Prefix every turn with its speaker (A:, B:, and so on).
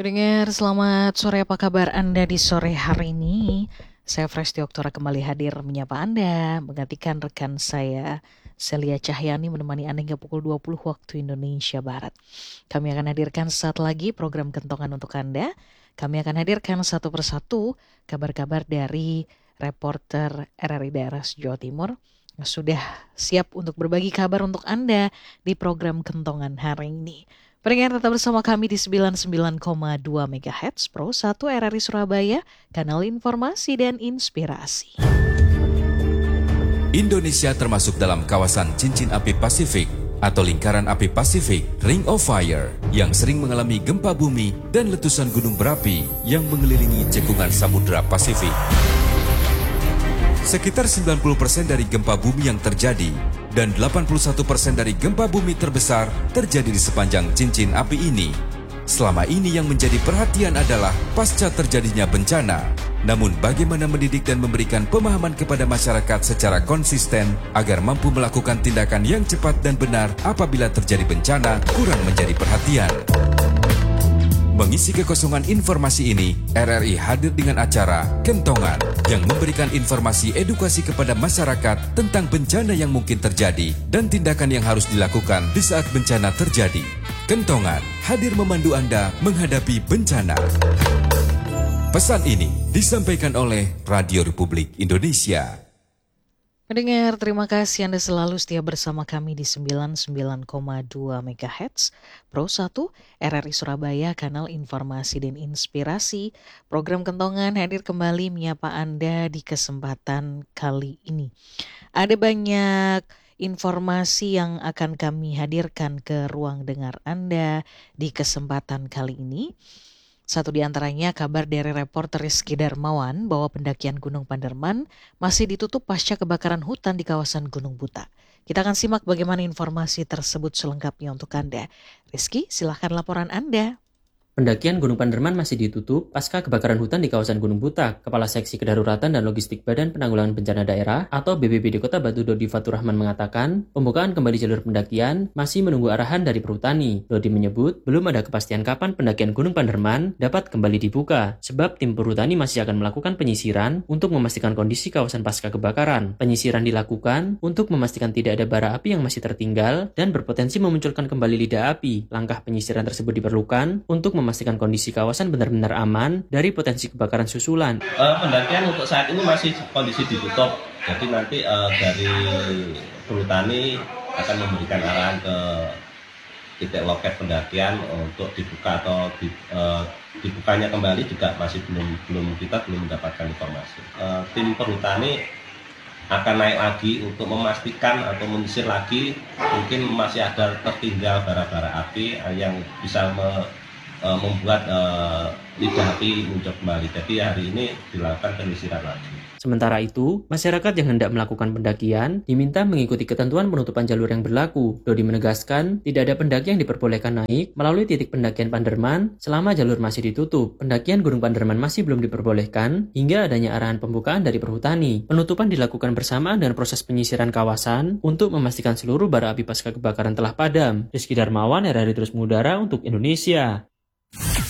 A: Pendengar, selamat sore. Apa kabar Anda di sore hari ini? Saya Fresti Oktora kembali hadir menyapa Anda, menggantikan rekan saya, Celia Cahyani, menemani Anda hingga pukul 20 waktu Indonesia Barat. Kami akan hadirkan saat lagi program Kentongan untuk Anda. Kami akan hadirkan satu persatu kabar-kabar dari reporter RRI Daerah Jawa Timur yang sudah siap untuk berbagi kabar untuk Anda di program Kentongan hari ini. Pendengar, tetap bersama kami di 99,2 MHz Pro 1 RRI Surabaya, kanal informasi dan inspirasi.
B: Indonesia termasuk dalam kawasan cincin api Pasifik atau lingkaran api Pasifik, Ring of Fire, yang sering mengalami gempa bumi dan letusan gunung berapi yang mengelilingi cekungan Samudra Pasifik. Sekitar 90% dari gempa bumi yang terjadi dan 81% dari gempa bumi terbesar terjadi di sepanjang cincin api ini. Selama ini yang menjadi perhatian adalah pasca terjadinya bencana. Namun bagaimana mendidik dan memberikan pemahaman kepada masyarakat secara konsisten agar mampu melakukan tindakan yang cepat dan benar apabila terjadi bencana kurang menjadi perhatian. Mengisi kekosongan informasi ini, RRI hadir dengan acara Kentongan yang memberikan informasi edukasi kepada masyarakat tentang bencana yang mungkin terjadi dan tindakan yang harus dilakukan di saat bencana terjadi. Kentongan hadir memandu Anda menghadapi bencana. Pesan ini disampaikan oleh Radio Republik Indonesia.
A: Pendengar, terima kasih Anda selalu setia bersama kami di 99,2 MHz Pro 1 RRI Surabaya, kanal informasi dan inspirasi. Program Kentongan hadir kembali menyapa Anda di kesempatan kali ini. Ada banyak informasi yang akan kami hadirkan ke ruang dengar Anda di kesempatan kali ini. Satu di antaranya kabar dari reporter Rizky Darmawan bahwa pendakian Gunung Panderman masih ditutup pasca kebakaran hutan di kawasan Gunung Buta. Kita akan simak bagaimana informasi tersebut selengkapnya untuk Anda. Rizky, silahkan laporan Anda.
C: Pendakian Gunung Panderman masih ditutup pasca kebakaran hutan di kawasan Gunung Buta. Kepala Seksi Kedaruratan dan Logistik Badan Penanggulangan Bencana Daerah atau BPBD Kota Batu, Dodi Fatur Rahman, mengatakan pembukaan kembali jalur pendakian masih menunggu arahan dari Perhutani. Dodi menyebut belum ada kepastian kapan pendakian Gunung Panderman dapat kembali dibuka, sebab tim Perhutani masih akan melakukan penyisiran untuk memastikan kondisi kawasan pasca kebakaran. Penyisiran dilakukan untuk memastikan tidak ada bara api yang masih tertinggal dan berpotensi memunculkan kembali lidah api. Langkah penyisiran tersebut diperlukan untuk memastikan kondisi kawasan benar-benar aman dari potensi kebakaran susulan.
D: Pendakian untuk saat ini masih kondisi ditutup, jadi nanti dari Perhutani akan memberikan arahan ke titik loket pendakian untuk dibuka atau dibukanya kembali juga masih kita belum mendapatkan informasi. Tim Perhutani akan naik lagi untuk memastikan atau menyisir lagi, mungkin masih ada tertinggal bara-bara api yang bisa membuat lidah api muncul kembali. Jadi hari ini dilakukan penyisiran lagi.
C: Sementara itu, masyarakat yang hendak melakukan pendakian diminta mengikuti ketentuan penutupan jalur yang berlaku. Dodi menegaskan, tidak ada pendaki yang diperbolehkan naik melalui titik pendakian Panderman selama jalur masih ditutup. Pendakian Gunung Panderman masih belum diperbolehkan hingga adanya arahan pembukaan dari Perhutani. Penutupan dilakukan bersamaan dengan proses penyisiran kawasan untuk memastikan seluruh bara api pasca kebakaran telah padam. Rizky Darmawan, RRI Terus Mengudara untuk Indonesia.